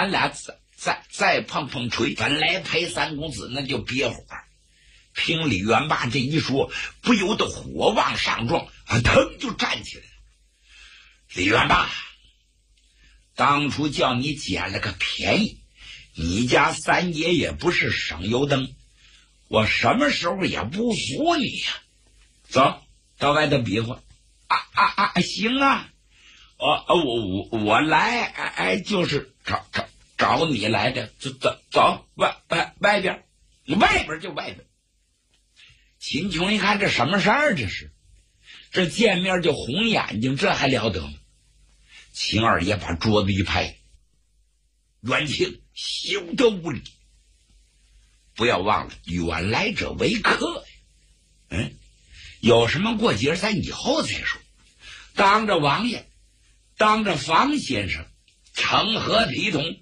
咱俩再碰碰锤，本来陪三公子那就憋火。听李元霸这一说，不由得火往上撞，腾就站起来了。李元霸，当初叫你捡了个便宜，你家三爷也不是省油灯，我什么时候也不服你呀！走到外头比划。行啊，我来，就是找你来的。走外边就外边。秦琼一看这什么事儿，这见面就红眼睛，这还了得吗？秦二爷把桌子一拍，元庆休得无礼，不要忘了远来者为客呀。有什么过节咱以后再说，当着王爷，当着房先生，成何体统？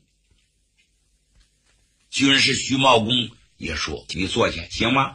军师徐茂公也说，你坐下行吗？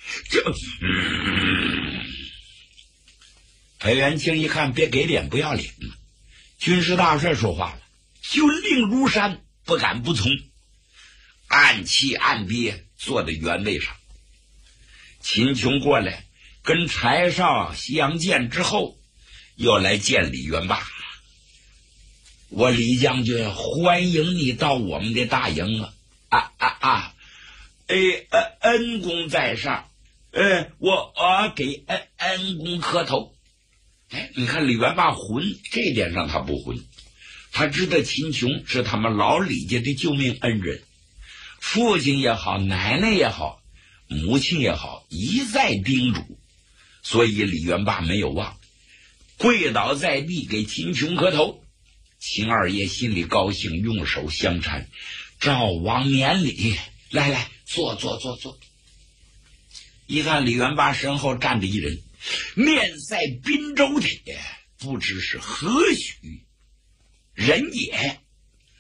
裴元清一看，别给脸不要脸嘛！军师大帅说话了，军令如山，不敢不从，暗气暗憋，坐在原位上。秦琼过来跟柴少相见之后，又来见李元霸。我李将军欢迎你到我们的大营啊！恩公在上，我给恩公磕头。你看李元霸混，这点上他不混，他知道秦琼是他们老李家的救命恩人，父亲也好，奶奶也好，母亲也好，一再叮嘱，所以李元霸没有忘，跪倒在地给秦琼磕头。秦二爷心里高兴，用手相搀，赵王免礼，来坐。一看李元霸身后站着一人，面赛滨州铁，不知是何许人也。